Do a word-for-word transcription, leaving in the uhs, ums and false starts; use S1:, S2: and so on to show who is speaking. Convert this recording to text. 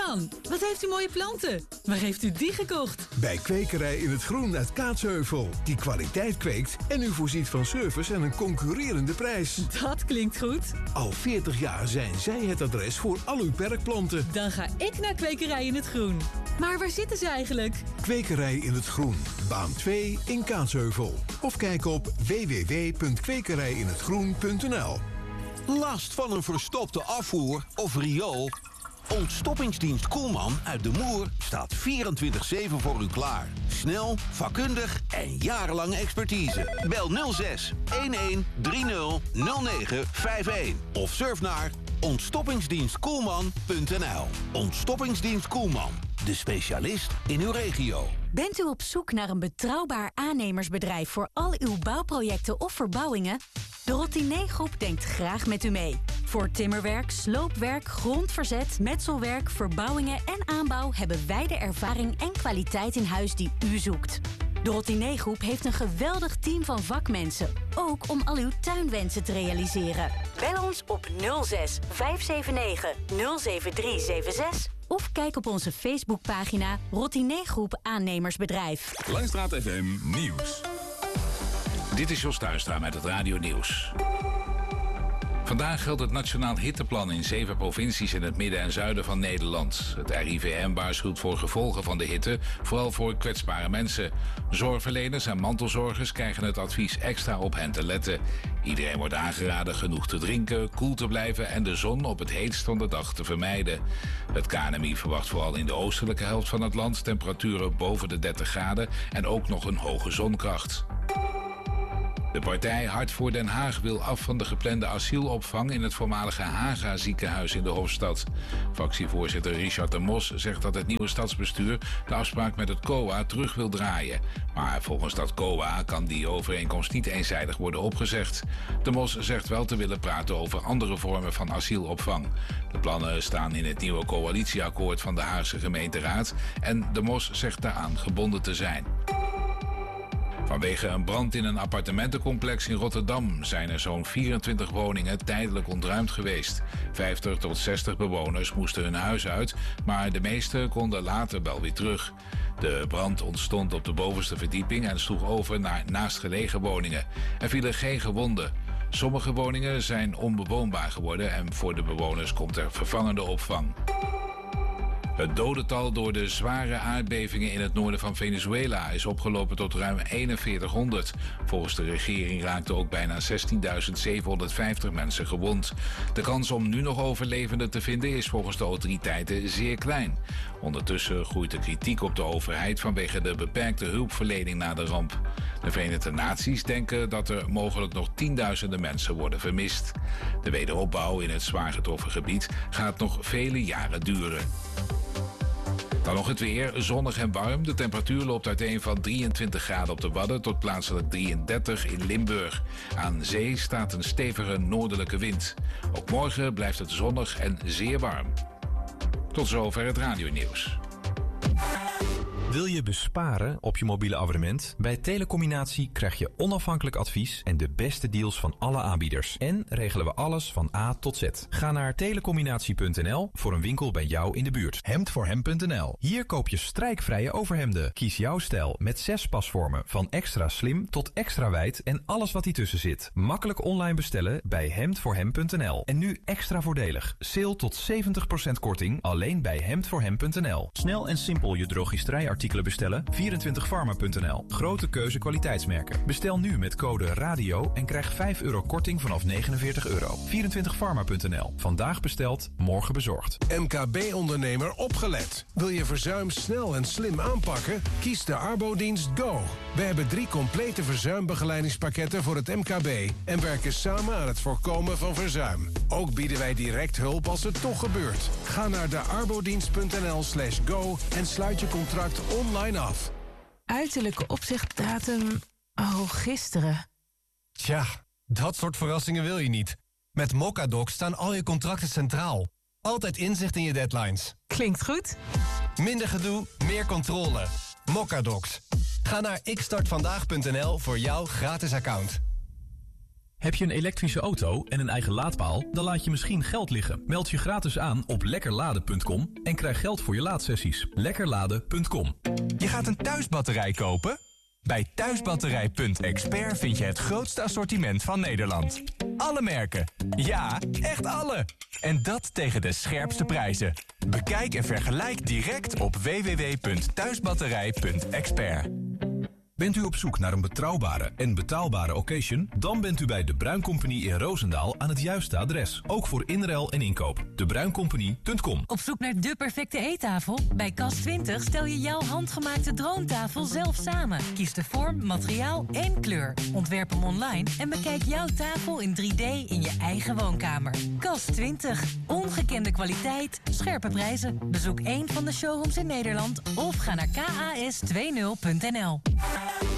S1: man, wat heeft u mooie planten. Waar heeft u die gekocht?
S2: Bij Kwekerij in het Groen uit Kaatsheuvel. Die kwaliteit kweekt en u voorziet van service en een concurrerende prijs.
S1: Dat klinkt goed.
S2: Al veertig jaar zijn zij het adres voor al uw perkplanten.
S1: Dan ga ik naar Kwekerij in het Groen. Maar waar zitten ze eigenlijk?
S2: Kwekerij in het Groen, baan twee in Kaatsheuvel. Of kijk op w w w punt kwekerij in het groen punt n l.
S3: Last van een verstopte afvoer of riool? Ontstoppingsdienst Koelman uit De Moer staat vierentwintig zeven voor u klaar. Snel, vakkundig en jarenlange expertise. Bel nul zes elf drie nul nul negen vijf een of surf naar ontstoppingsdienstkoelman punt n l. Ontstoppingsdienst Koelman, de specialist in uw regio.
S4: Bent u op zoek naar een betrouwbaar aannemersbedrijf voor al uw bouwprojecten of verbouwingen? De Rotiné Groep denkt graag met u mee. Voor timmerwerk, sloopwerk, grondverzet, metselwerk, verbouwingen en aanbouw hebben wij de ervaring en kwaliteit in huis die u zoekt. De Rotiné Groep heeft een geweldig team van vakmensen, ook om al uw tuinwensen te realiseren. Bel ons op nul zes vijf zeven negen nul zeven drie zeven zes of kijk op onze Facebookpagina Rotiné Groep Aannemersbedrijf.
S5: Langstraat F M Nieuws. Dit is Jos Tuinstra met het Radio Nieuws. Vandaag geldt het Nationaal Hitteplan in zeven provincies in het midden en zuiden van Nederland. Het R I V M waarschuwt voor gevolgen van de hitte, vooral voor kwetsbare mensen. Zorgverleners en mantelzorgers krijgen het advies extra op hen te letten. Iedereen wordt aangeraden genoeg te drinken, koel te blijven en de zon op het heetst van de dag te vermijden. Het K N M I verwacht vooral in de oostelijke helft van het land temperaturen boven de dertig graden en ook nog een hoge zonkracht. De partij Hart voor Den Haag wil af van de geplande asielopvang in het voormalige Haga ziekenhuis in de Hofstad. Fractievoorzitter Richard de Mos zegt dat het nieuwe stadsbestuur de afspraak met het C O A terug wil draaien. Maar volgens dat C O A kan die overeenkomst niet eenzijdig worden opgezegd. De Mos zegt wel te willen praten over andere vormen van asielopvang. De plannen staan in het nieuwe coalitieakkoord van de Haagse gemeenteraad en de Mos zegt daaraan gebonden te zijn. Vanwege een brand in een appartementencomplex in Rotterdam zijn er zo'n vierentwintig woningen tijdelijk ontruimd geweest. vijftig tot zestig bewoners moesten hun huis uit, maar de meeste konden later wel weer terug. De brand ontstond op de bovenste verdieping en sloeg over naar naastgelegen woningen. Er vielen geen gewonden. Sommige woningen zijn onbewoonbaar geworden en voor de bewoners komt er vervangende opvang. Het dodental door de zware aardbevingen in het noorden van Venezuela is opgelopen tot ruim eenenveertighonderd. Volgens de regering raakten ook bijna zestienduizend zevenhonderdvijftig mensen gewond. De kans om nu nog overlevenden te vinden is volgens de autoriteiten zeer klein. Ondertussen groeit de kritiek op de overheid vanwege de beperkte hulpverlening na de ramp. De Verenigde Naties denken dat er mogelijk nog tienduizenden mensen worden vermist. De wederopbouw in het zwaar getroffen gebied gaat nog vele jaren duren. Dan nog het weer, zonnig en warm. De temperatuur loopt uiteen van drieëntwintig graden op de Wadden tot plaatselijk drieëndertig in Limburg. Aan zee staat een stevige noordelijke wind. Ook morgen blijft het zonnig en zeer warm. Tot zover het radionieuws.
S6: Wil je besparen op je mobiele abonnement? Bij Telecombinatie krijg je onafhankelijk advies en de beste deals van alle aanbieders. En regelen we alles van A tot Z. Ga naar telecombinatie punt n l voor een winkel bij jou in de buurt. hemd voor hem punt n l. Hier koop je strijkvrije overhemden. Kies jouw stijl met zes pasvormen. Van extra slim tot extra wijd en alles wat ertussen zit. Makkelijk online bestellen bij hemd voor hem punt n l. En nu extra voordelig. Sale tot zeventig procent korting alleen bij hemd voor hem punt n l. Snel en simpel je drogisterij artikelen bestellen? vierentwintig pharma punt n l. Grote keuze kwaliteitsmerken. Bestel nu met code RADIO en krijg vijf euro korting vanaf negenenveertig euro. vierentwintig pharma punt n l. Vandaag besteld, morgen bezorgd.
S2: M K B-ondernemer opgelet. Wil je verzuim snel en slim aanpakken? Kies de Arbodienst Go. We hebben drie complete verzuimbegeleidingspakketten voor het M K B en werken samen aan het voorkomen van verzuim. Ook bieden wij direct hulp als het toch gebeurt. Ga naar de arbodienst punt n l slash go en sluit je contract online af.
S7: Uiterlijke opzichtdatum... Oh, gisteren.
S8: Tja, dat soort verrassingen wil je niet. Met Mocadoc staan al je contracten centraal. Altijd inzicht in je deadlines.
S7: Klinkt goed.
S8: Minder gedoe, meer controle. Mocadocs. Ga naar ik start vandaag punt n l voor jouw gratis account.
S9: Heb je een elektrische auto en een eigen laadpaal? Dan laat je misschien geld liggen. Meld je gratis aan op lekkerladen punt com en krijg geld voor je laadsessies. lekkerladen punt com.
S10: Je gaat een thuisbatterij kopen? Bij thuisbatterij punt expert vind je het grootste assortiment van Nederland. Alle merken. Ja, echt alle. En dat tegen de scherpste prijzen. Bekijk en vergelijk direct op w w w punt thuisbatterij punt expert.
S11: Bent u op zoek naar een betrouwbare en betaalbare occasion? Dan bent u bij De Bruin Company in Roosendaal aan het juiste adres. Ook voor inruil en inkoop. de bruin company punt com.
S1: Op zoek naar de perfecte eettafel? Bij Kas twintig stel je jouw handgemaakte droomtafel zelf samen. Kies de vorm, materiaal en kleur. Ontwerp hem online en bekijk jouw tafel in drie D in je eigen woonkamer. Kas twintig. Ongekende kwaliteit, scherpe prijzen. Bezoek één van de showrooms in Nederland of ga naar kas twintig punt n l.